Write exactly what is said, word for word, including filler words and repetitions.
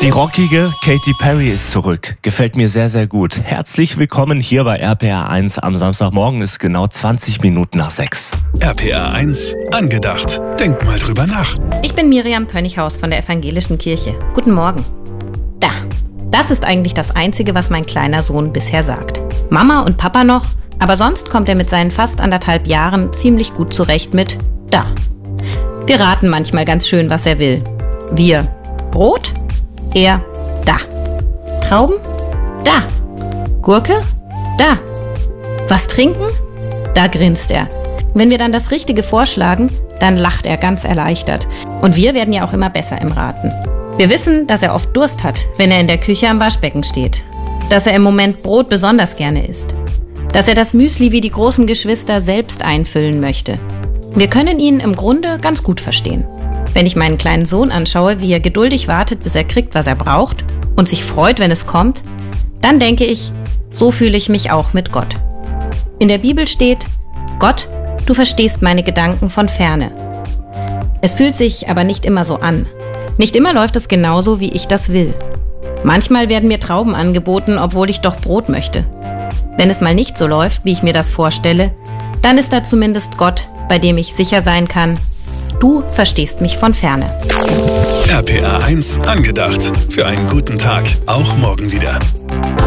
Die rockige Katy Perry ist zurück. Gefällt mir sehr, sehr gut. Herzlich willkommen hier bei R P R eins. Am Samstagmorgen ist genau zwanzig Minuten nach sechs. R P R eins angedacht. Denk mal drüber nach. Ich bin Miriam Pönnighaus von der Evangelischen Kirche. Guten Morgen. Da, das ist eigentlich das Einzige, was mein kleiner Sohn bisher sagt. Mama und Papa noch, aber sonst kommt er mit seinen fast anderthalb Jahren ziemlich gut zurecht mit da. Wir raten manchmal ganz schön, was er will. Wir Brot? Er da. Trauben? Da. Gurke? Da. Was trinken? Da grinst er. Wenn wir dann das Richtige vorschlagen, dann lacht er ganz erleichtert. Und wir werden ja auch immer besser im Raten. Wir wissen, dass er oft Durst hat, wenn er in der Küche am Waschbecken steht. Dass er im Moment Brot besonders gerne isst. Dass er das Müsli wie die großen Geschwister selbst einfüllen möchte. Wir können ihn im Grunde ganz gut verstehen. Wenn ich meinen kleinen Sohn anschaue, wie er geduldig wartet, bis er kriegt, was er braucht und sich freut, wenn es kommt, dann denke ich, so fühle ich mich auch mit Gott. In der Bibel steht, Gott, du verstehst meine Gedanken von ferne. Es fühlt sich aber nicht immer so an. Nicht immer läuft es genauso, wie ich das will. Manchmal werden mir Trauben angeboten, obwohl ich doch Brot möchte. Wenn es mal nicht so läuft, wie ich mir das vorstelle, dann ist da zumindest Gott, bei dem ich sicher sein kann, du verstehst mich von ferne. R P R eins angedacht. Für einen guten Tag, auch morgen wieder.